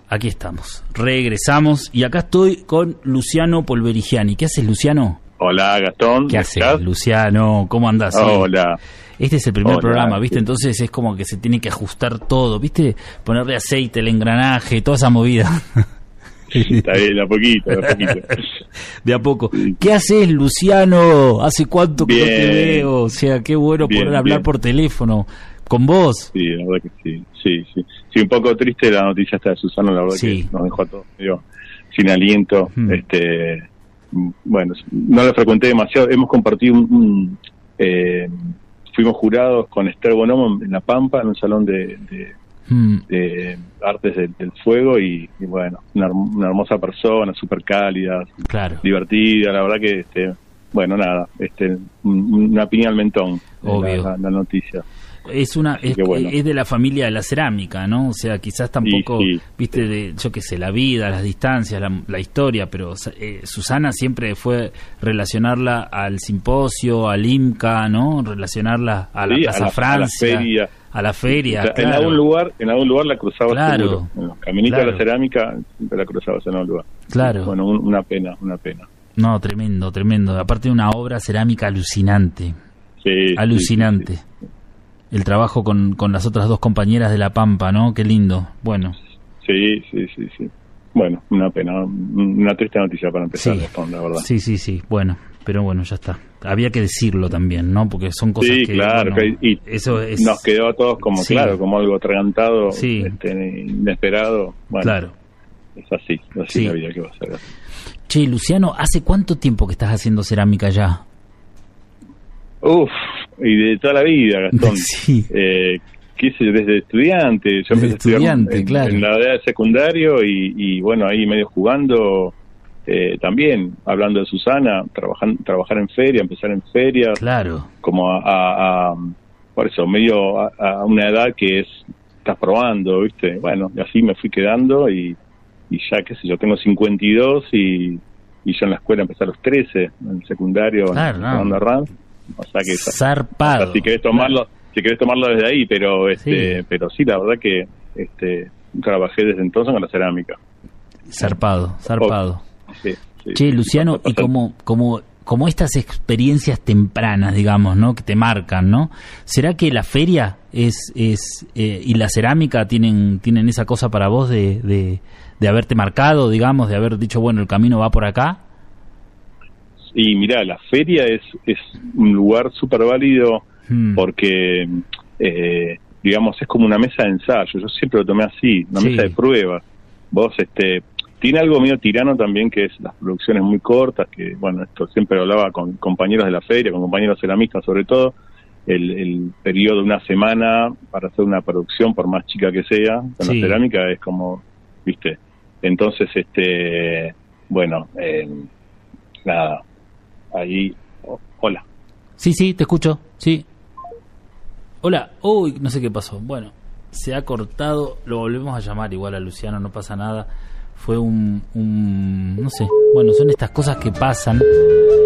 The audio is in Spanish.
Aquí estamos, regresamos y acá estoy con Luciano Polverigiani. ¿Qué haces, Luciano? Hola, Gastón. ¿Qué haces, Luciano? ¿Cómo andás? Hola. Este es el primer programa, ¿viste? Entonces es como que se tiene que ajustar todo, ¿viste? Ponerle aceite, el engranaje, toda esa movida. Está bien, de a poquito. De a poco. ¿Qué haces, Luciano? ¿Hace cuánto que no te veo? O sea, qué bueno poder hablar por teléfono con vos. Sí, la verdad que sí. Sí, un poco triste la noticia esta de Susana, la verdad que nos dejó a todos medio sin aliento. Bueno, no la frecuenté demasiado. Hemos compartido fuimos jurados con Esther Bonomo en La Pampa, en un salón de artes del fuego y bueno, una hermosa persona, súper cálida, divertida, la verdad que bueno, nada, una piña al mentón. Obvio. La noticia. Es de la familia de la cerámica, ¿no? O sea, quizás tampoco, viste, yo qué sé, la vida, las distancias, la historia, pero Susana siempre fue relacionarla al simposio, al IMCA, ¿no? Relacionarla a la Plaza Francia, a la feria. O sea, claro. En algún lugar la cruzabas seguro. En los caminitos de la cerámica siempre la cruzabas en algún lugar. Claro. Bueno, una pena. No, tremendo. Aparte de una obra cerámica alucinante. Sí. Alucinante. Sí. El trabajo con las otras dos compañeras de La Pampa, ¿no? Qué lindo. Bueno. Sí. Bueno, una pena, una triste noticia para empezar, la verdad. Sí. Bueno, pero bueno, ya está. Había que decirlo también, ¿no? Porque son cosas que... claro. Bueno, y eso es... Nos quedó a todos como, como algo atragantado, inesperado. Bueno, claro. Es así la vida que va a ser. Che, Luciano, ¿hace cuánto tiempo que estás haciendo cerámica ya? Y de toda la vida, Gastón. Sí. ¿Qué sé yo? Desde estudiante. Yo empecé a estudiar en la edad de secundario y bueno, ahí medio jugando, también hablando de Susana, trabajar en feria, empezar en feria. Claro. Como por eso, medio a una edad que estás probando, ¿viste? Bueno, y así me fui quedando y ya, qué sé yo, tengo 52 y yo en la escuela empecé a los 13, en el secundario, jugando RAM. O sea que zarpado. O sea, si querés tomarlo desde ahí, pero pero sí, la verdad que trabajé desde entonces con la cerámica. Zarpado. Sí. Che, Luciano, y como estas experiencias tempranas, digamos, ¿no? Que te marcan, ¿no? ¿Será que la feria y la cerámica tienen esa cosa para vos de haberte marcado, digamos, de haber dicho, bueno, el camino va por acá? Y mirá, la feria es un lugar súper válido porque, digamos, es como una mesa de ensayo. Yo siempre lo tomé así, una mesa de pruebas. Vos, tiene algo medio tirano también, que es las producciones muy cortas, que, bueno, esto siempre hablaba con compañeros de la feria, con compañeros ceramistas sobre todo, el periodo de una semana para hacer una producción, por más chica que sea, con la cerámica es como, ¿viste? Entonces, bueno, nada. Ahí, hola. Sí, te escucho, sí. Hola, no sé qué pasó. Bueno, se ha cortado, lo volvemos a llamar igual a Luciano, no pasa nada. Fue no sé, bueno, son estas cosas que pasan.